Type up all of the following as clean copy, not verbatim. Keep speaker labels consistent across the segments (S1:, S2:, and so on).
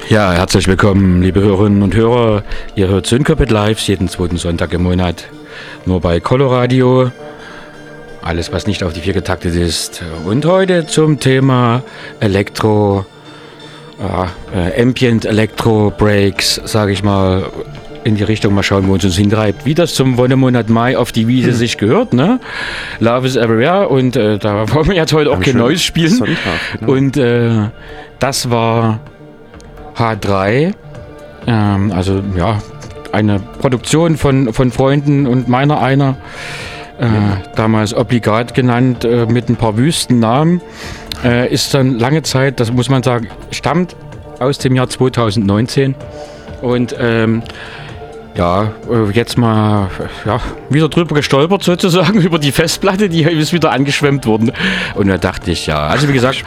S1: Ja, herzlich willkommen, liebe Hörerinnen und Hörer. Ihr hört Syncopat Lives jeden zweiten Sonntag im Monat. Nur bei Coloradio. Alles, was nicht auf die 4 getaktet ist. Und heute zum Thema Elektro, Ambient Electro Breaks, sage ich mal, in die Richtung. Mal schauen, wo uns hintreibt. Wie das zum Wonnemonat Mai auf die Wiese sich gehört, ne? Love is everywhere. Und da wollen wir jetzt heute auch kein neues spielen.
S2: Sonntag, genau.
S1: Und das war H3, also ja, eine Produktion von Freunden und meiner einer, damals Obligat genannt, mit ein paar Wüstennamen, ist dann lange Zeit, das muss man sagen, stammt aus dem Jahr 2019 und jetzt mal wieder drüber gestolpert sozusagen über die Festplatte, die ist wieder angeschwemmt worden und da dachte ich, ja, also wie gesagt,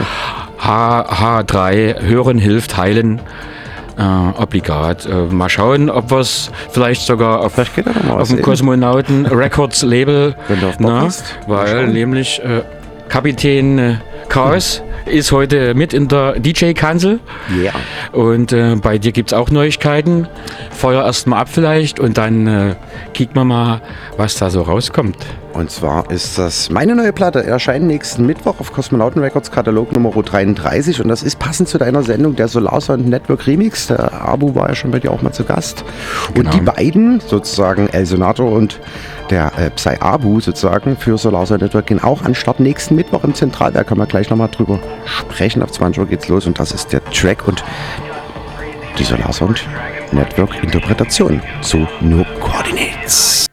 S1: H3, hören hilft, heilen, Obligat. Mal schauen, ob wir es vielleicht sogar auf dem Kosmonauten Records Label, weil nämlich Kapitän Chaos ist heute mit in der DJ-Kanzel.
S2: Ja.
S1: Und bei dir gibt es auch Neuigkeiten. Feuer erst mal ab vielleicht und dann kicken wir mal, was da so rauskommt.
S2: Und zwar ist das meine neue Platte, erscheint nächsten Mittwoch auf Kosmonauten Records Katalog Nummer 33 und das ist passend zu deiner Sendung, der Solar Sound Network Remix. Der Abu war ja schon bei dir auch mal zu Gast.
S1: Genau.
S2: Und die beiden, sozusagen El Sonato und der Psy Abu sozusagen für Solar Sound Network, gehen auch an Start nächsten Mittwoch im Zentralwerk. Kann man gleich nochmal drüber sprechen. Ab 20 Uhr geht's los und das ist der Track und die Solar Sound Network Interpretation. So No Coordinates.